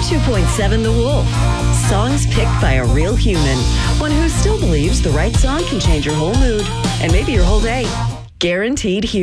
92.7 The Wolf. Songs picked by a real human. One who still believes the right song can change your whole mood and maybe your whole day. Guaranteed human.